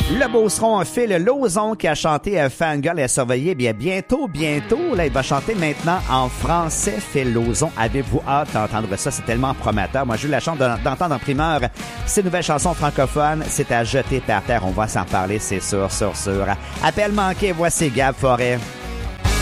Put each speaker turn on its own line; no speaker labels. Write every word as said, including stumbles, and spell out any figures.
Le beauceron Phil Lauzon qui a chanté euh, Fangirl et surveillé bien bientôt, bientôt. Là, il va chanter maintenant en français. Phil Lauzon, avez-vous hâte d'entendre ça? C'est tellement prometteur. Moi, j'ai eu la chance de- d'entendre en primeur ces nouvelles chansons francophones. C'est à jeter par terre. On va s'en parler, c'est sûr, sûr, sûr. Appel manqué, voici Gab Forêt.